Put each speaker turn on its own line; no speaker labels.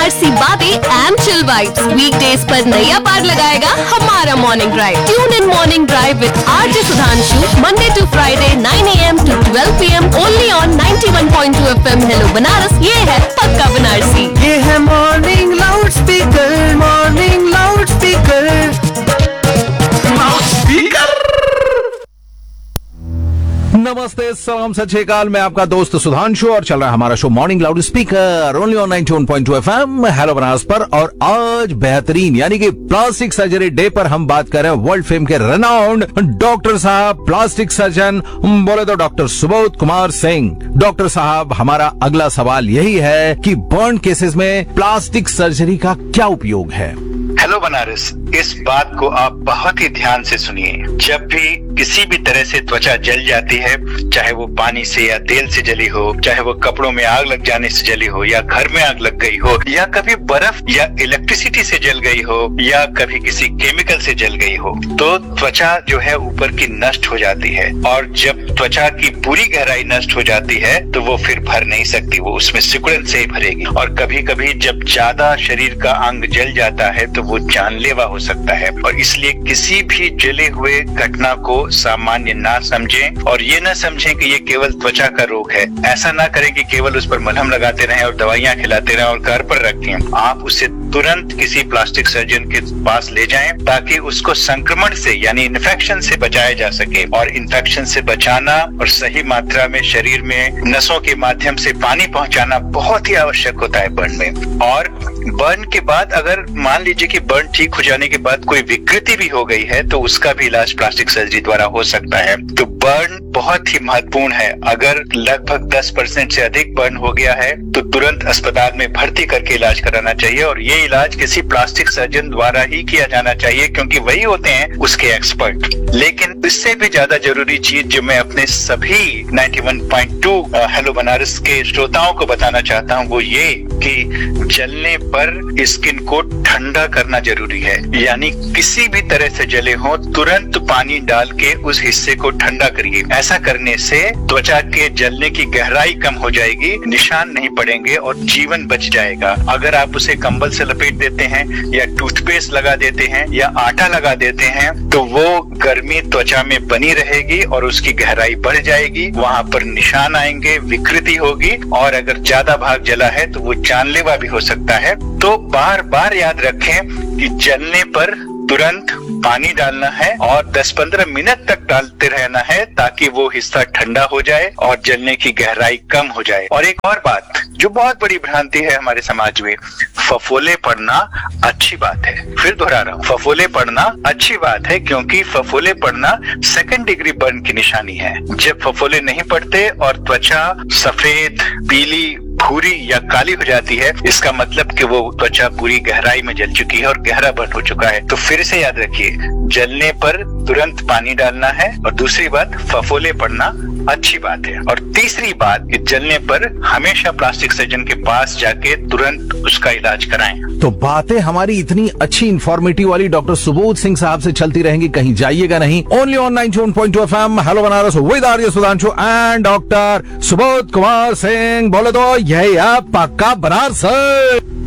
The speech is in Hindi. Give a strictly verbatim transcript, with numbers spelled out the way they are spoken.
बनारसी बातें एंड चिल वाइब्स। वीकडेज पर नैया पार लगाएगा हमारा morning drive. Tune in morning drive with RJ Sudhanshu, Monday to Friday nine A M to twelve P am only on ninety one point two F M. Hello Banaras, ये है पक्का बनारसी।
ये है morning loud speaker, morning loud speaker, loud speaker.
नमस्ते, सलाम, सत श्री अकाल। मैं आपका दोस्त सुधांशु और चल रहा है हमारा show morning loud speaker only on ninety one point two F M hello Banaras पर। और आज बेहतरीन यानी कि प्लास्टिक सर्जरी डे पर हम बात कर रहे हैं वर्ल्ड फेम के रेनाउंड डॉक्टर साहब, प्लास्टिक सर्जन बोले तो डॉक्टर सुबोध कुमार सिंह। डॉक्टर साहब, हमारा अगला सवाल यही है कि बर्न केसेस में प्लास्टिक सर्जरी का क्या उपयोग है?
हेलो बनारस, इस बात को आप बहुत ही ध्यान से सुनिए। जब भी किसी भी तरह से त्वचा जल जाती है, चाहे वो पानी से या तेल से जली हो, चाहे वो कपड़ों में आग लग जाने से जली हो, या घर में आग लग गई हो, या कभी बर्फ या इलेक्ट्रिसिटी से जल गई हो, या कभी किसी केमिकल से जल गई हो, तो त्वचा जो है ऊपर की नष्ट हो जाती है। और जब त्वचा की पूरी गहराई नष्ट हो जाती है तो वो फिर भर नहीं सकती, वो उसमें सिकुड़न से ही भरेगी। और कभी कभी जब ज्यादा शरीर का अंग जल जाता है तो वो जानलेवा हो सकता है। और इसलिए किसी भी जले हुए घटना को सामान्य ना समझें और ये ना समझें कि ये केवल त्वचा का रोग है। ऐसा ना करें कि केवल उस पर मलहम लगाते रहें और दवाइयां खिलाते रहें और घर पर रखें। आप उसे तुरंत किसी प्लास्टिक सर्जन के पास ले जाएं ताकि उसको संक्रमण से यानी इन्फेक्शन से बचाया जा सके। और इन्फेक्शन से बचाना और सही मात्रा में शरीर में नसों के माध्यम से पानी पहुंचाना बहुत ही आवश्यक होता है बर्न में। और बर्न के बाद अगर मान लीजिए कि बर्न ठीक हो जाने के बाद कोई विकृति भी हो गई है तो उसका भी इलाज प्लास्टिक सर्जरी द्वारा हो सकता है। तो बर्न बहुत ही महत्वपूर्ण है। अगर लगभग दस परसेंट से अधिक बर्न हो गया है तो तुरंत अस्पताल में भर्ती करके इलाज कराना चाहिए। और ये इलाज किसी प्लास्टिक सर्जन द्वारा ही किया जाना चाहिए क्योंकि वही होते हैं उसके एक्सपर्ट। लेकिन इससे भी ज्यादा जरूरी चीज जो मैं अपने सभी ninety one point two hello Banaras के श्रोताओं को बताना चाहता हूँ वो ये कि जलने पर स्किन को ठंडा करना जरूरी है। यानी किसी भी तरह से जले हो तुरंत पानी डाल के उस हिस्से को ठंडा करिए। ऐसा करने से त्वचा के जलने की गहराई कम हो जाएगी, निशान नहीं पड़ेंगे और जीवन बच जाएगा। अगर आप उसे कंबल से लपेट देते हैं या टूथपेस्ट लगा देते हैं या आटा लगा देते हैं तो वो गर्मी त्वचा में बनी रहेगी और उसकी गहराई बढ़ जाएगी, वहां पर निशान आएंगे, विकृति होगी और अगर ज्यादा भाग जला है तो वो जानलेवा भी हो सकता है। तो बार बार याद रखें कि जलने पर तुरंत पानी डालना है और दस पंद्रह मिनट तक डालते रहना है ताकि वो हिस्सा ठंडा हो जाए और जलने की गहराई कम हो जाए। और एक और बात जो बहुत बड़ी भ्रांति है हमारे समाज में, फफोले पड़ना अच्छी बात है। फिर दोहरा रहा हूँ, फफोले पड़ना अच्छी बात है क्योंकि फफोले पड़ना सेकंड डिग्री बर्न की निशानी है। जब फफोले नहीं पड़ते और त्वचा सफेद, पीली, भूरी या काली हो जाती है, इसका मतलब कि वो त्वचा पूरी गहराई में जल चुकी है और गहरा बर्न हो चुका है। तो फिर से याद रखिए, जलने पर तुरंत पानी डालना है। और दूसरी बात, फफोले पड़ना अच्छी बात है। और तीसरी बात कि जलने पर हमेशा प्लास्टिक सर्जन के पास जाके तुरंत उसका इलाज कराएं।
तो बातें हमारी इतनी अच्छी इंफॉर्मेटिव वाली डॉक्टर सुबोध सिंह साहब से चलती रहेंगी, कहीं जाइएगा नहीं। Only on ninety one point two F M hello Banaras with RJ Sudhanshu and doctor Subodh Kumar Singh. बोले तो यही है पक्का बनारस।